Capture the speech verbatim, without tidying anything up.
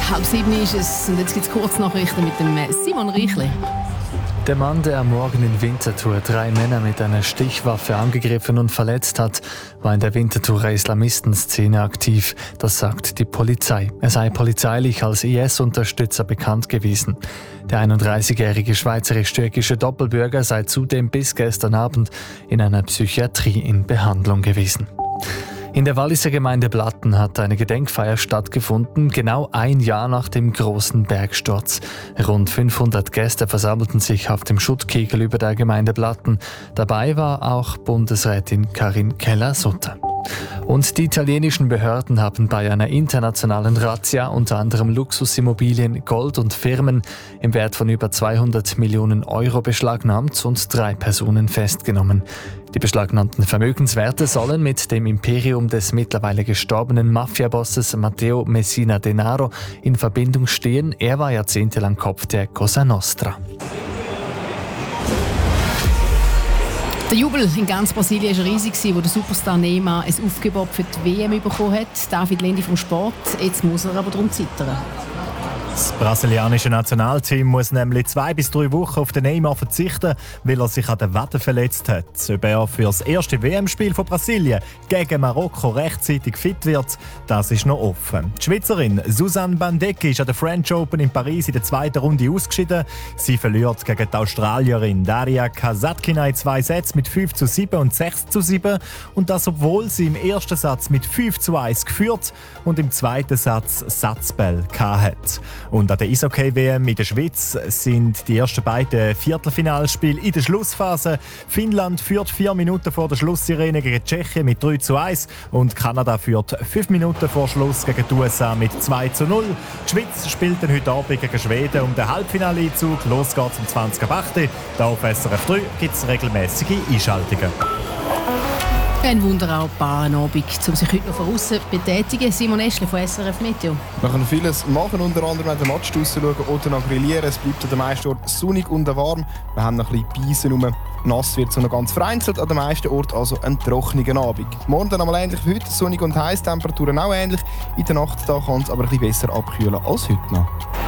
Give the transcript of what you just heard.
Halb sieben ist es und jetzt gibt es Kurznachrichten mit dem Simon Reichli. Der Mann, der am Morgen in Winterthur drei Männer mit einer Stichwaffe angegriffen und verletzt hat, war in der Winterthurer Islamistenszene aktiv. Das sagt die Polizei. Er sei polizeilich als I S-Unterstützer bekannt gewesen. Der einunddreißigjährige schweizerisch-türkische Doppelbürger sei zudem bis gestern Abend in einer Psychiatrie in Behandlung gewesen. In der Walliser Gemeinde Blatten hat eine Gedenkfeier stattgefunden, genau ein Jahr nach dem großen Bergsturz. Rund fünfhundert Gäste versammelten sich auf dem Schuttkegel über der Gemeinde Blatten. Dabei war auch Bundesrätin Karin Keller-Sutter. Und die italienischen Behörden haben bei einer internationalen Razzia unter anderem Luxusimmobilien, Gold und Firmen im Wert von über zweihundert Millionen Euro beschlagnahmt und drei Personen festgenommen. Die beschlagnahmten Vermögenswerte sollen mit dem Imperium des mittlerweile gestorbenen Mafiabosses Matteo Messina Denaro in Verbindung stehen. Er war jahrzehntelang Kopf der Cosa Nostra. Der Jubel in ganz Brasilien war riesig, als der Superstar Neymar ein Aufgebot für die W M bekommen hat. David Lendi vom Sport. Jetzt muss er aber darum zittern. Das brasilianische Nationalteam muss nämlich zwei bis drei Wochen auf den Neymar verzichten, weil er sich an der Wade verletzt hat. Ob er für das erste W M-Spiel von Brasilien gegen Marokko rechtzeitig fit wird, das ist noch offen. Die Schweizerin Suzanne Bandecki ist an der French Open in Paris in der zweiten Runde ausgeschieden. Sie verliert gegen die Australierin Daria Kasatkina in zwei Sätzen mit fünf zu sieben und sechs zu sieben. Und das, obwohl sie im ersten Satz mit fünf zu eins geführt und im zweiten Satz Satzball hatte. Und an der Eishockey-W M in der Schweiz sind die ersten beiden Viertelfinalspiele in der Schlussphase. Finnland führt vier Minuten vor der Schlusssirene gegen Tschechien mit drei zu eins und Kanada führt fünf Minuten vor Schluss gegen die U S A mit zwei zu null. Die Schweiz spielt dann heute Abend gegen Schweden um den Halbfinaleinzug. Los geht's um zwanzig Uhr acht. Hier auf S R F drei gibt es regelmäßige Einschaltungen. Ein wunderbarer Abend, um sich heute noch von außen zu betätigen. Simon Eschle von S R F Meteo. Man kann vieles machen, unter anderem den Match draussen schauen oder noch grillieren. Es bleibt an den meisten Orten sonnig und warm. Wir haben noch ein bisschen Beisen rum. Nass wird es noch ganz vereinzelt, an den meisten Orten also ein trockener Abend. Morgen dann einmal ähnlich wie heute, sonnig und heiß, Temperaturen auch ähnlich. In der Nacht da kann es aber ein bisschen besser abkühlen als heute noch.